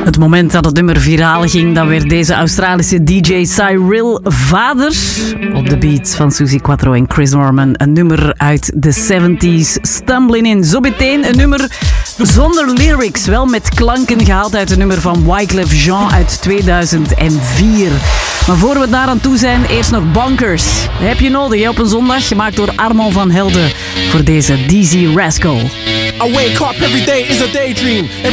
Het moment dat het nummer viraal ging, dan werd deze Australische DJ Cyril vader. Op de beat van Suzi Quatro en Chris Norman. Een nummer uit de 70s, Stumbling In. Zo meteen een nummer zonder lyrics, wel met klanken gehaald uit een nummer van Wyclef Jean uit 2004. Maar voor we daaraan toe zijn, eerst nog Bonkers. Dat heb je nodig hè, op een zondag, gemaakt door Armand van Helden voor deze DZ Rascal. I wake up every day is a daydream.